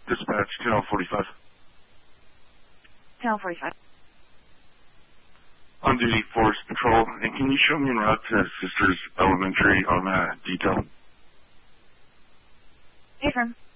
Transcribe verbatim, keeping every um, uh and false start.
Dispatch, Channel forty-five. Channel forty-five. On duty, Forest Patrol, and can you show me en route to Sisters Elementary on that detail? Affirm.